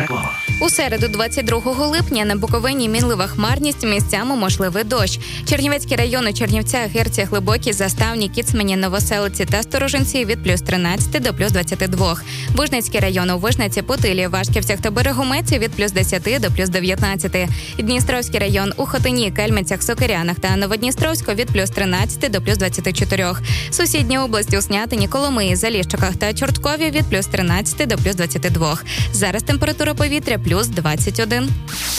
Реклама. У середу, 22 липня, на Буковині мінлива хмарність, місцями можливий дощ. Чернівецький район у Чернівцях, Гирці, Глибокі, Заставні, Кіцмані, Новоселиці та Сторожинці від плюс 13 до плюс 22. Вижницький район у Вижниці, Путилі, Вашківцях та Берегометі від плюс 10 до плюс 19. Дністровський район у Хотині, Кельменцях, Сокирянах та Новодністровську від плюс 13 до плюс 24. Сусідні області у Снятині, Коломиї, Заліщиках та Чорткові від плюс 13 до плюс 22. Зараз температура повітря плюс 21.